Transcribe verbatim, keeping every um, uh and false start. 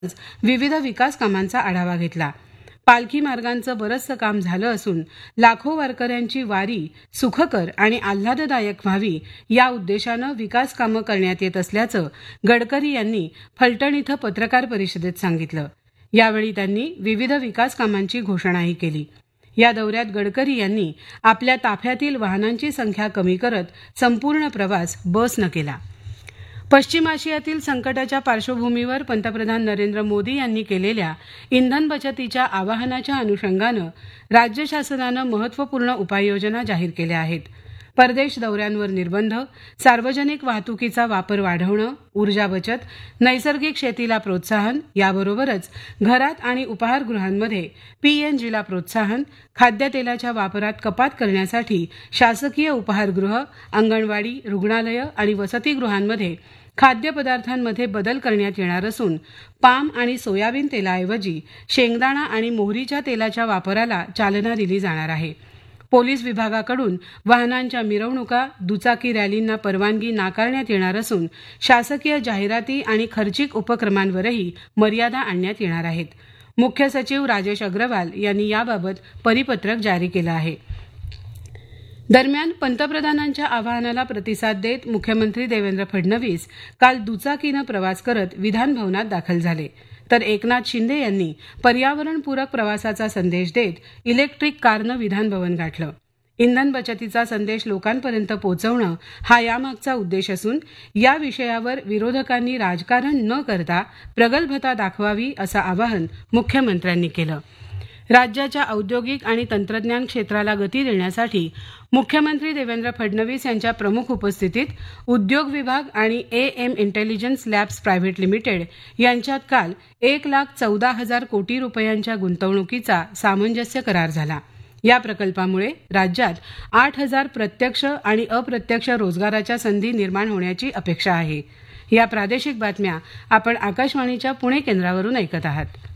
विविध विकास कामांचा आढावा घेतला। पालखी मार्गांचं बरंचसं काम झालं असून लाखो वारकऱ्यांची वारी सुखकर आणि आल्हाददायक व्हावी या उद्देशानं विकास कामं करण्यात येत असल्याचं गडकरी यांनी फलटण इथं पत्रकार परिषदेत सांगितलं। यावेळी त्यांनी विविध विकास कामांची घोषणाही केली। या दौऱ्यात गडकरी यांनी आपल्या ताफ्यातील वाहनांची संख्या कमी करत संपूर्ण प्रवास बसनं केला। पश्चिम आशियातील संकटाच्या पार्श्वभूमीवर पंतप्रधान नरेंद्र मोदी यांनी केलेल्या इंधन बचतीच्या आवाहनाच्या अनुषंगानं राज्य शासनानं महत्त्वपूर्ण उपाययोजना जाहीर केल्या आहेत। परदेश दौऱ्यांवर निर्बंध, सार्वजनिक वाहतुकीचा वापर वाढवणं, ऊर्जा बचत, नैसर्गिक शेतीला प्रोत्साहन याबरोबरच घरात आणि उपाहारगृहांमध्ये पीएनजीला प्रोत्साहन, खाद्यतेलाच्या वापरात कपात करण्यासाठी शासकीय उपाहारगृह, अंगणवाडी, रुग्णालयं आणि वसतिगृहांमध्ये खाद्यपदार्थांमध्ये बदल करण्यात येणार असून पाम आणि सोयाबीन तेलाऐवजी शेंगदाणा आणि मोहरीच्या तेलाच्या वापराला चालना दिली जाणार आहे। पोलीस विभागाकडून वाहनांच्या मिरवणुका, दुचाकी रॅलींना परवानगी नाकारण्यात येणार असून शासकीय जाहिराती आणि खर्चिक उपक्रमांवरही मर्यादा आणण्यात येणार आहेत। मुख्य सचिव राजेश अग्रवाल यांनी याबाबत परिपत्रक जारी केलं आहे। दरम्यान पंतप्रधानांच्या आवाहनाला प्रतिसाद देत मुख्यमंत्री देवेंद्र फडणवीस काल दुचाकीनं प्रवास करत विधानभवनात दाखल झाले, तर एकनाथ शिंदे यांनी पर्यावरणपूरक प्रवासाचा संदेश देत इलेक्ट्रिक कारनं विधानभवन गाठलं। इंधन बचतीचा संदेश लोकांपर्यंत पोहोचवणं हा यामागचा उद्देश असून या विषयावर विरोधकांनी राजकारण न करता प्रगल्भता दाखवावी असं आवाहन मुख्यमंत्र्यांनी केलं। राज्याच्या औद्योगिक आणि तंत्रज्ञान क्षेत्राला गती देण्यासाठी मुख्यमंत्री देवेंद्र फडणवीस यांच्या प्रमुख उपस्थितीत उद्योग विभाग आणि A M intelligence labs private limited यांच्यात काल एक लाख चौदा हजार कोटी रुपयांच्या गुंतवणुकीचा सामंजस्य करार झाला। या प्रकल्पामुळे राज्यात आठ हजार प्रत्यक्ष आणि अप्रत्यक्ष रोजगाराच्या संधी निर्माण होण्याची अपेक्षा आहे। या प्रादेशिक बातम्या आपण आकाशवाणीच्या पुणे केंद्रावरून ऐकत आहात।